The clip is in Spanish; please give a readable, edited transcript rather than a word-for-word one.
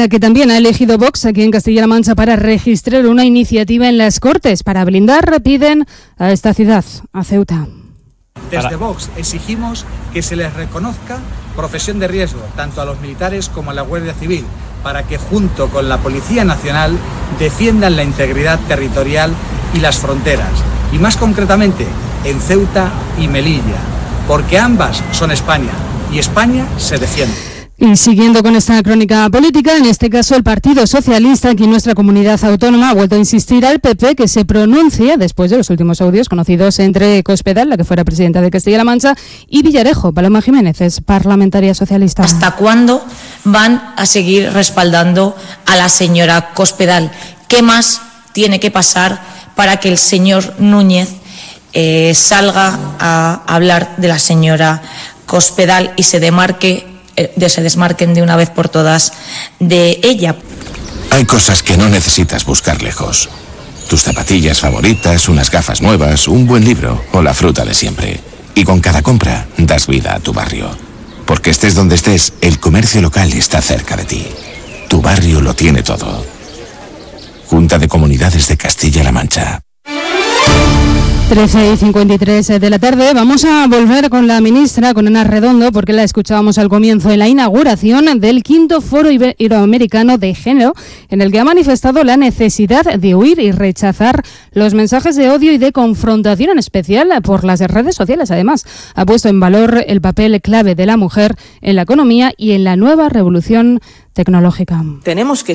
que también ha elegido Vox aquí en Castilla-La Mancha para registrar una iniciativa en las Cortes para blindar, piden a esta ciudad, a Ceuta. Desde Vox exigimos que se les reconozca profesión de riesgo, tanto a los militares como a la Guardia Civil, para que junto con la Policía Nacional defiendan la integridad territorial y las fronteras, y más concretamente en Ceuta y Melilla, porque ambas son España y España se defiende. Y siguiendo con esta crónica política, en este caso el Partido Socialista aquí en nuestra comunidad autónoma ha vuelto a insistir al PP que se pronuncie después de los últimos audios conocidos entre Cospedal, la que fuera presidenta de Castilla-La Mancha, y Villarejo. Paloma Jiménez es parlamentaria socialista. ¿Hasta cuándo van a seguir respaldando a la señora Cospedal? ¿Qué más tiene que pasar para que el señor Núñez salga a hablar de la señora Cospedal y se desmarquen de una vez por todas de ella? Hay cosas que no necesitas buscar lejos. Tus zapatillas favoritas, unas gafas nuevas, un buen libro o la fruta de siempre. Y con cada compra das vida a tu barrio. Porque estés donde estés, el comercio local está cerca de ti. Tu barrio lo tiene todo. Junta de Comunidades de Castilla-La Mancha. 13:53 de la tarde. Vamos a volver con la ministra, con Ana Redondo, porque la escuchábamos al comienzo en la inauguración del 5º Foro Iberoamericano de Género, en el que ha manifestado la necesidad de huir y rechazar los mensajes de odio y de confrontación, en especial por las redes sociales. Además, ha puesto en valor el papel clave de la mujer en la economía y en la nueva revolución tecnológica. Tenemos que